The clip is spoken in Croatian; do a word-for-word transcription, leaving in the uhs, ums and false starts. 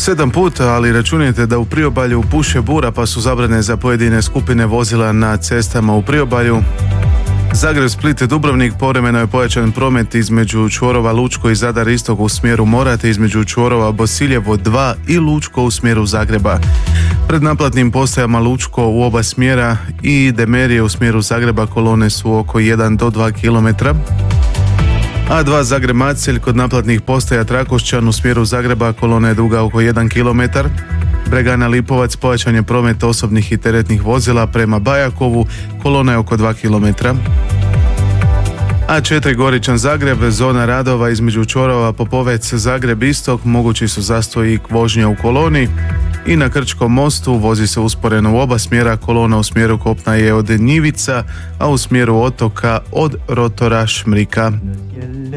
Sedam puta, ali računajte da u priobalju puše bura pa su zabrane za pojedine skupine vozila na cestama u priobalju. Zagreb, Split, Dubrovnik povremeno je pojačan promet između čvorova Lučko i Zadar istok u smjeru mora te između čvorova Bosiljevo dva i Lučko u smjeru Zagreba. Pred naplatnim postajama Lučko u oba smjera i Demerije u smjeru Zagreba kolone su oko jedan do dva kilometra. A dva Zagreb-Macelj kod naplatnih postaja Trakošćan u smjeru Zagreba kolona je duga oko jedan kilometar. Bregana Lipovac pojačan je promet osobnih i teretnih vozila prema Bajakovu, kolona je oko dva kilometra. A četiri Goričan Zagreb, zona radova između čvorova Popovec Zagreb istok, mogući su zastoji i vožnja u koloni. I na Krčkom mostu vozi se usporeno u oba smjera, kolona u smjeru kopna je od Njivica, a u smjeru otoka od Rotora Šmrika.